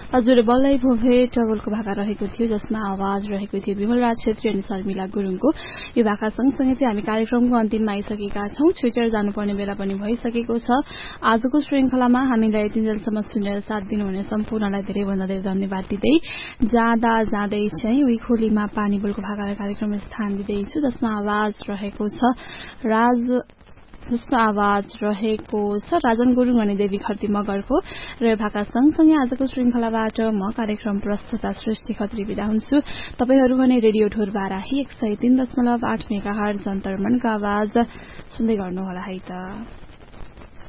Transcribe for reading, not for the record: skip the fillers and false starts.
हजुर बल्लै भोभे टबलको भाका रहेको थियो जसमा आवाज रहेको थियो विमलराज छेत्री अनि शर्मिला गुरुङको। यो भाका सँगसँगै चाहिँ हामी कार्यक्रमको अन्तिममा आइसकेका छौं। छिटो जानुपर्ने बेला पनि भइसकेको छ। आजको श्रृंखलामा हामीलाई यतिन्जेलसम्म सुनेर साथ दिनुहुने सम्पूर्णलाई धेरैभन्दा धेरै धन्यवाद दिँदै जाँदा जाँदै चाहिँ उही खोलीमा पानी बोलको भाकालाई कार्यक्रममा स्थान दिँदैछु जसमा आवाज रहेको छ राजन गुरुङ अनि देवी खत्री मगरको। र यो भाका सँगसँगै आजको श्रृंखलाबाट म कार्यक्रम प्रस्तुता सृष्टि खत्री विदा हुन्छु। तपाईहरू भने रेडियो ठोर बाराही 103.8 मेगाहर्ज अन्तर्मनको आवाज सुन्दै गर्नुहोला है त।